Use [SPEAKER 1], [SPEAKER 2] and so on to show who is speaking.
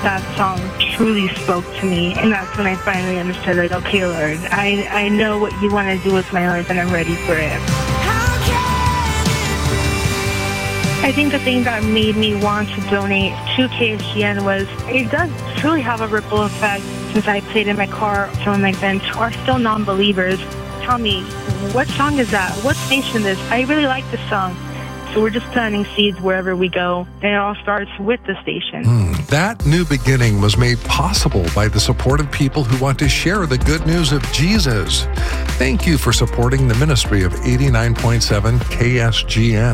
[SPEAKER 1] that song truly spoke to me. And that's when I finally understood, like, okay, Lord, I know what you want to do with my life, and I'm ready for it. I think the thing that made me want to donate to KSGN was it does truly have a ripple effect. Since I played in my car, some of my friends who are still non-believers tell me, what song is that? What station is this? I really like this song. So we're just planting seeds wherever we go. And it all starts with the station.
[SPEAKER 2] That new beginning was made possible by the support of people who want to share the good news of Jesus. Thank you for supporting the ministry of 89.7 KSGN.